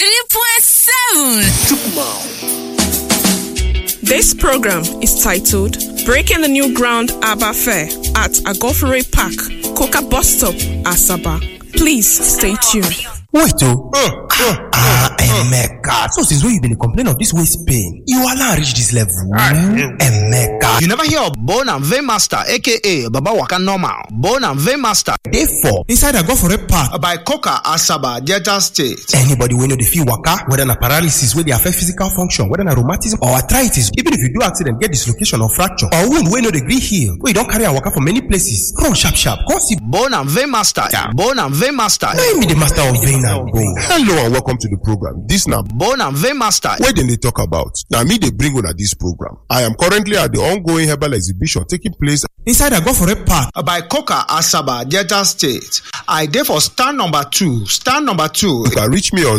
93.7. This program is titled Breaking the New Ground Abba Fair at Agofere Park, Coca Bus Stop, Asaba. Please stay tuned. Wait, Emeka. So since when you been complaining of this waist pain, you are now reach this level. Emeka. You never hear of Bone and Vein Master, aka Baba Waka Normal. Bone and Vein Master. Therefore, inside Agofere Park by Coca Asaba, Delta State. Anybody when know the feel waka, whether na paralysis, where they affect physical function, whether na rheumatism or arthritis, even if you do accident, get dislocation or fracture, or wound when know the green heal, where you don't carry a waka from many places. Run sharp. Go see Bone and Vein Master. Bone and Vein Master. Let me the master of vein and bone. Hello and welcome to the program. This now Bone and Vein Master. Where they talk about? Now me they bring on at this program. I am currently at the ongoing herbal exhibition taking place inside Agofere Park by Coca Asaba, Delta State. I therefore stand number 2. Stand number 2. You can reach me on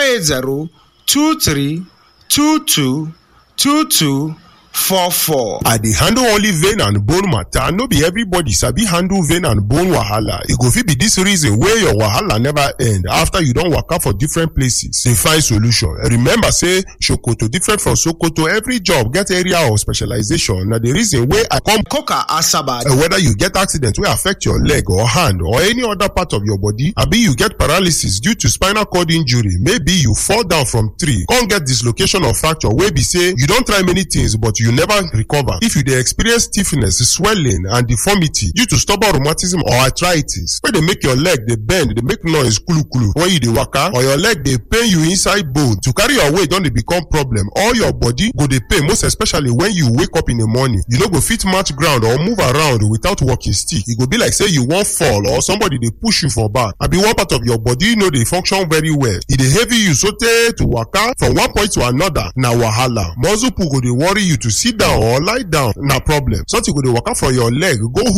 080-2322-2244. I dey handle only vein and bone matter. No be everybody sabi handle vein and bone wahala. It go fit be this reason where your wahala never end after you don waka for different places. Dey find solution. Remember say Sokoto different from Sokoto. Every job get area of specialization. Na the reason where I come Coca Asaba. Whether you get accident wey affect your leg or hand or any other part of your body, abi you get paralysis due to spinal cord injury, maybe you fall down from tree, come get dislocation or fracture wey be say you don try many things but you never recover. If you dey experience stiffness, swelling and deformity due to stubborn rheumatism or arthritis wey dey make your leg dey bend, dey make noise kulu when you dey waka, or your leg dey pain you inside bone, to carry your weight don dey become problem. All your body go dey pain, most especially when you wake up in the morning. You no go fit match ground or move around without walking stick. E go be like say you wan fall or somebody dey push you for back. Abi one part of your body no dey function very well. E dey heavy you sotey to waka from one point to another. Na wahala. Muscle pull go dey worry you to sit down or lie down. Na problem. Something go dey waka from your leg go